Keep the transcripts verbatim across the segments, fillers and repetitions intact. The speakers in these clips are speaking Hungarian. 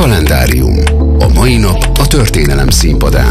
Kalendárium. A mai nap a történelem színpadán.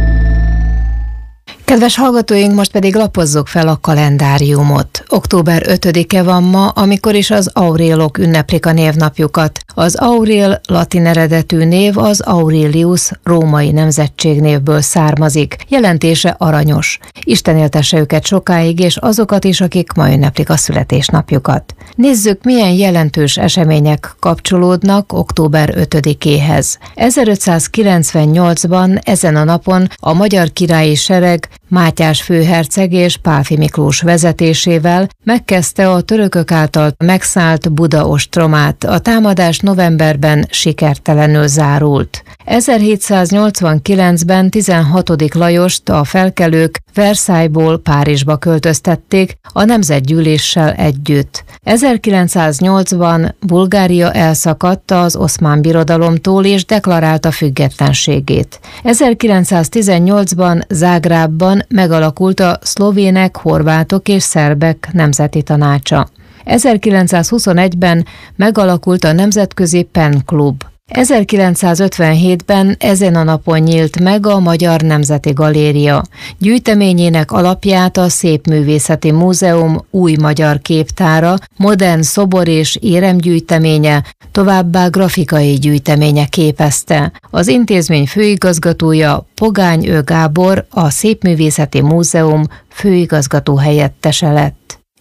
Kedves hallgatóink, most pedig lapozzuk fel a kalendáriumot. október ötödike van ma, amikor is az aurélok ünneplik a névnapjukat. Az aurél latin eredetű név az Aurelius római nemzetségnévből származik. Jelentése aranyos. Isten éltesse őket sokáig, és azokat is, akik ma ünneplik a születésnapjukat. Nézzük, milyen jelentős események kapcsolódnak október ötödikéhez. ezerötszázkilencvennyolcban ezen a napon a magyar királyi sereg Mátyás főherceg és Pálffy Miklós vezetésével megkezdte a törökök által megszállt Buda ostromát. A támadás novemberben sikertelenül zárult. ezerhétszáznyolcvankilencben tizenhatodik Lajost a felkelők Versailles-ból Párizsba költöztették a nemzetgyűléssel együtt. ezerkilencszáznyolcban Bulgária elszakadt az Oszmán Birodalomtól és deklarálta függetlenségét. ezerkilencszáztizennyolcban Zágrábban megalakult a szlovének, horvátok és szerbek nemzeti tanácsa. ezerkilencszázhuszonegyben megalakult a Nemzetközi Pen Klub. ezerkilencszázötvenhétben ezen a napon nyílt meg a Magyar Nemzeti Galéria. Gyűjteményének alapját a Szépművészeti Múzeum új magyar képtára, modern szobor és éremgyűjteménye, továbbá grafikai gyűjteménye képezte. Az intézmény főigazgatója Pogány Ö. Gábor, a Szépművészeti Múzeum főigazgató helyettese lett.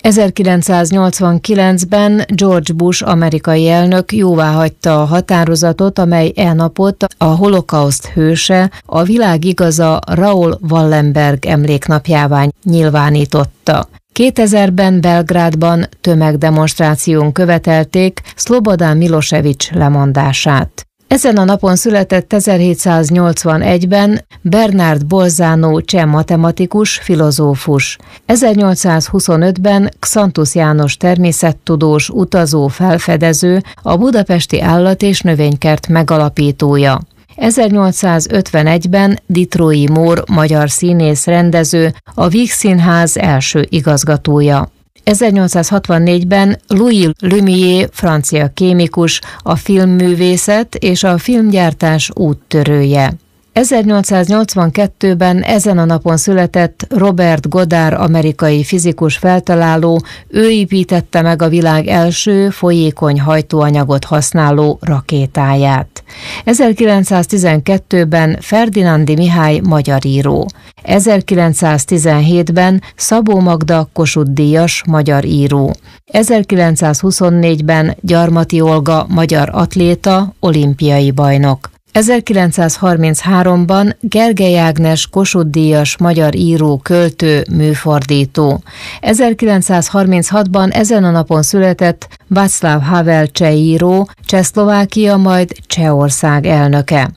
ezerkilencszáznyolcvankilencben George Bush amerikai elnök jóváhagyta a határozatot, amely e napot a holokauszt hőse, a világ igaza Raoul Wallenberg emléknapjává nyilvánította. kétezerben Belgrádban tömegdemonstráción követelték Szlobodan Milosevic lemondását. Ezen a napon született ezerhétszáznyolcvanegyben Bernard Bolzano cseh matematikus, filozófus. ezernyolcszázhuszonötben Xantus János természettudós, utazó, felfedező, a budapesti állat- és növénykert megalapítója. ezernyolcszázötvenegyben Ditrói Mór magyar színész rendező, a Vígszínház első igazgatója. ezernyolcszázhatvannégyben Louis Lumière francia kémikus, a filmművészet és a filmgyártás úttörője. ezernyolcszáznyolcvankettőben ezen a napon született Robert Goddard amerikai fizikus feltaláló, ő építette meg a világ első folyékony hajtóanyagot használó rakétáját. ezerkilencszáztizenkettőben Ferdinándi Mihály magyar író. ezerkilencszáztizenhétben Szabó Magda Kossuth-díjas magyar író. ezerkilencszázhuszonnégyben Gyarmati Olga magyar atléta, olimpiai bajnok. ezerkilencszázharmincháromban Gergely Ágnes Kossuth-díjas magyar író, költő, műfordító. ezerkilencszázharminchatban ezen a napon született Václav Havel cseh író, Csehszlovákia, majd Csehország elnöke.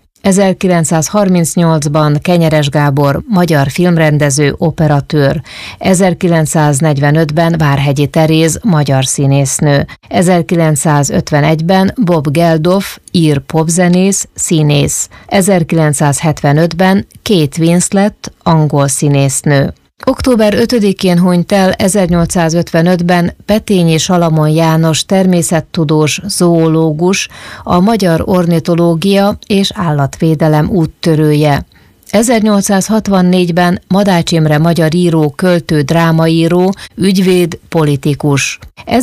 ezerkilencszázharmincnyolcban Kenyeres Gábor magyar filmrendező, operatőr. ezerkilencszáznegyvenötben Várhegyi Teréz magyar színésznő. ezerkilencszázötvenegyben Bob Geldof ír popzenész, színész. ezerkilencszázhetvenötben Kate Winslet angol színésznő. október ötödikén hunyt el ezernyolcszázötvenötben Petényi Salamon János természettudós, zoológus, a magyar ornitológia és állatvédelem úttörője. ezernyolcszázhatvannégyben Madács Imre magyar író, költő, drámaíró, ügyvéd, politikus.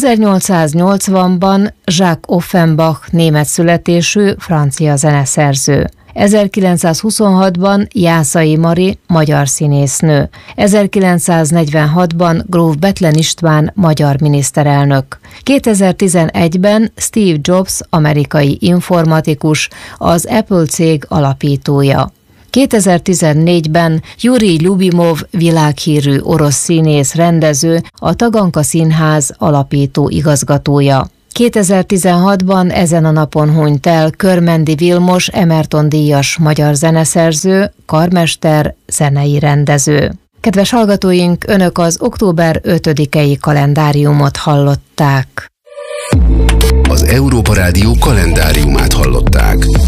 ezernyolcszáznyolcvanban Jacques Offenbach német születésű francia zeneszerző. ezerkilencszázhuszonhatban Jászai Mari magyar színésznő. ezerkilencszáznegyvenhatban Gróf Bethlen István magyar miniszterelnök. kétezer-tizenegyben Steve Jobs amerikai informatikus, az Apple cég alapítója. kétezer-tizennégyben Jurij Ljubimov világhírű orosz színész, rendező, a Taganka Színház alapító igazgatója. kétezer-tizenhatban ezen a napon hunyt el Körmendi Vilmos Emerton-díjas magyar zeneszerző, karmester, zenei rendező. Kedves hallgatóink, önök az október ötödikei kalendáriumot hallották. Az Európa Rádió kalendáriumát hallották.